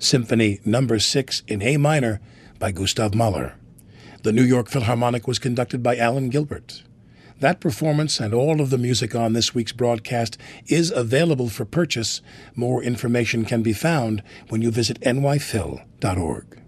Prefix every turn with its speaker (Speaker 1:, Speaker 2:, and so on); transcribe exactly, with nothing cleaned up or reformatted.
Speaker 1: Symphony Number six in A minor by Gustav Mahler. The New York Philharmonic was conducted by Alan Gilbert. That performance and all of the music on this week's broadcast is available for purchase. More information can be found when you visit n y phil dot org.